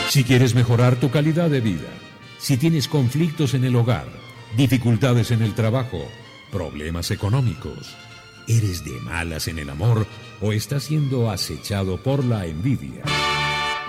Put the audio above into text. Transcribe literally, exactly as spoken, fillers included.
Si quieres mejorar tu calidad de vida, si tienes conflictos en el hogar, dificultades en el trabajo, problemas económicos, eres de malas en el amor o estás siendo acechado por la envidia,